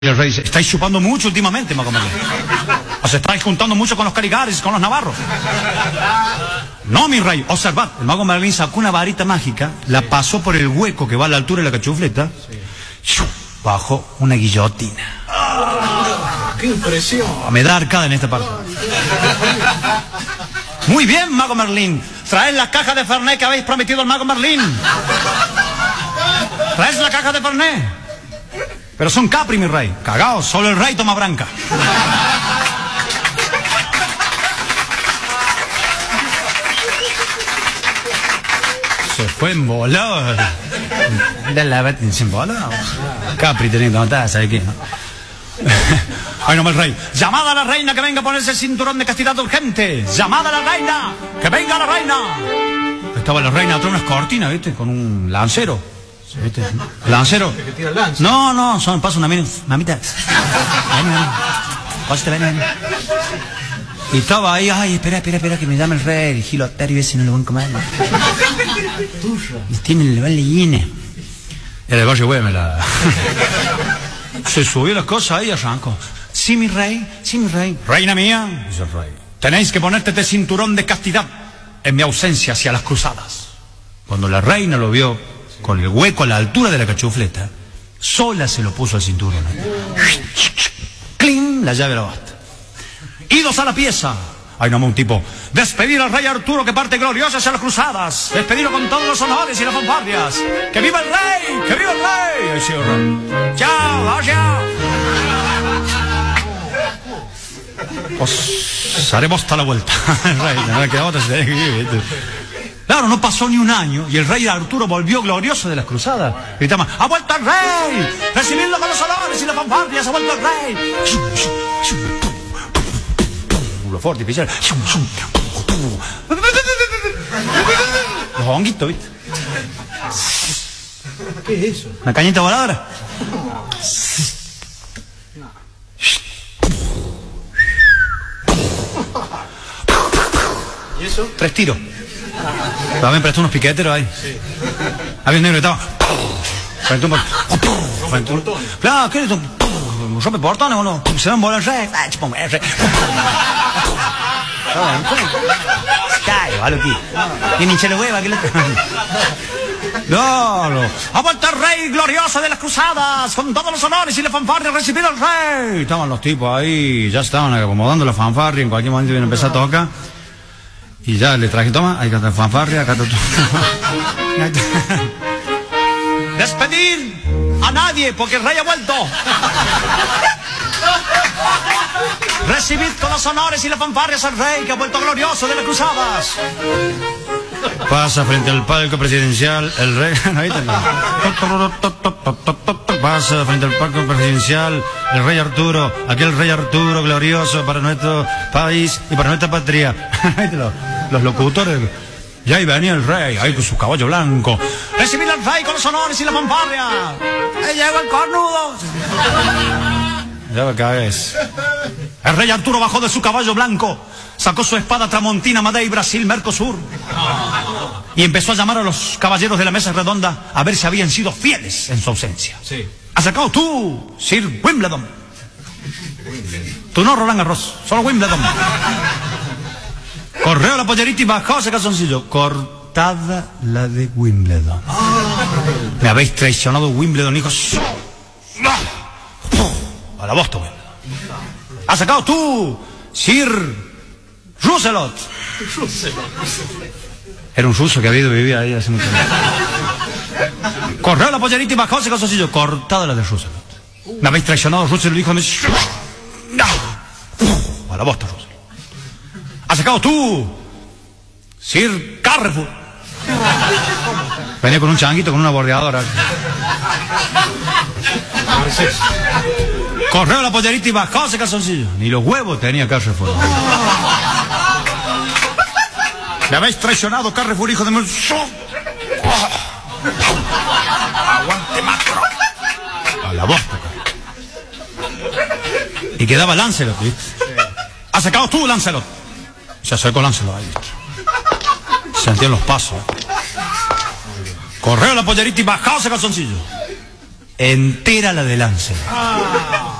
Y el rey dice: estáis chupando mucho últimamente, Mago Merlín. Os estáis juntando mucho con los caligares, con los navarros. No, mi rey, observad. El Mago Merlín sacó una varita mágica, la pasó por el hueco que va a la altura de la cachufleta, bajó una guillotina. ¡Qué impresión! Me da arcada en esta parte. Muy bien, Mago Merlín. Traed la caja de Fernet que habéis prometido al Mago Merlín. Traed la caja de Fernet. Pero son Capri, mi rey. Cagaos, solo el rey toma branca. Se fue en volado. ¿Se emboló? Capri teniendo notas, ¿sabes qué? ¿No? Ay, no, el rey. Llamada a la reina que venga a ponerse el cinturón de castidad urgente. Llamada a la reina. Que venga la reina. Estaba la reina atrás de unas cortinas, ¿viste? Con un lancero. ¿Viste? ¿Lancero? Que tira el lance. No, son, pasa una mamita. Ven. Y estaba ahí, ay, espera, que me llame el rey, el gilotario ese no lo van a comer. Y tiene el leyine. Era el barrio Güemela. Se subió las cosas ahí y arrancó. Sí, mi rey. Reina mía, dice el rey, tenéis que ponerte este cinturón de castidad en mi ausencia hacia las cruzadas. Cuando la reina lo vio con el hueco a la altura de la cachufleta, sola se lo puso al cinturón. ¡Cling! La llave la basta. Idos a la pieza. Ay, no, un tipo. Despedir al rey Arturo que parte glorioso hacia las cruzadas. Despedirlo con todos los honores y las fanfarrias. ¡Que viva el rey! ¡Que viva el rey! Ay, sí, rey. ¡Chao! ¡Vaya! Pues haremos hasta la vuelta. El rey, no queda otra, se tiene que ir. Claro, no pasó ni un año y el rey Arturo volvió glorioso de las cruzadas. Gritaba: ¡ha vuelto el rey! ¡Recibidlo con los honores y las fanfarrias! ¡Ha vuelto el rey! Lo fuerte, artificial. Los honguitos, ¿viste? ¿Qué es eso? ¿Una cañita voladora? ¿Y eso? 3 tiros. También prestó unos piqueteros ahí. Sí. Había un negro que estaba. Claro, ¿qué es esto? ¿Rompe portones o no? Se va a volar el rey. Vale, aquí. Tiene hinchado hueva, ¿qué le No. Ha vuelto el rey glorioso de las cruzadas, con todos los honores y la fanfarria recibir al rey. Estaban los tipos ahí, ya estaban acomodando la fanfarria, en cualquier momento iban a empezar a tocar. Y ya le traje, toma, ahí está fanfarria, acá está. Despedir a nadie, porque el rey ha vuelto. Recibid con los honores y las fanfarrias al rey que ha vuelto glorioso de las cruzadas. Pasa frente al palco presidencial el rey. Pasa frente al palco presidencial el rey Arturo, aquel rey Arturo glorioso para nuestro país y para nuestra patria. Los locutores. Y ahí venía el rey, ahí con su caballo blanco. Recibid al rey con los honores y la fanfarria. Ahí llegó el cornudo. Ya me cagues. El rey Arturo bajó de su caballo blanco, sacó su espada tramontina, Madei, Brasil, Mercosur, y empezó a llamar a los caballeros de la mesa redonda a ver si habían sido fieles en su ausencia. Sí. ¿Has sacado tú, Sir Wimbledon? Tú no, Roland Garros, solo Wimbledon. Correo la pollerita y bajó ese calzoncillo. Cortada la de Wimbledon. Me habéis traicionado, Wimbledon, hijos. A la bosta, Wimbledon. ¿Has sacado tú, Sir Roosevelt? Era un ruso que había ido a vivir ahí hace mucho tiempo. Correo la pollerita y bajó ese calzoncillo. Cortada la de Roosevelt. Me habéis traicionado, Roosevelt, hijo de... A la bosta, Roosevelt. ¿Has sacado tú, Sir Carrefour? Venía con un changuito, con una bordeadora. Correo la pollerita y bajó ese calzoncillo. Ni los huevos tenía Carrefour. Me habéis traicionado, Carrefour, hijo de... Aguante, macro. A la bosta. Y quedaba Lancelot, ¿viste? ¿Has sacado tú, Lancelot? Se acercó Lancelot ahí. Sentían los pasos. Correo la pollerita y bajado ese calzoncillo. Entera la de Lancelot.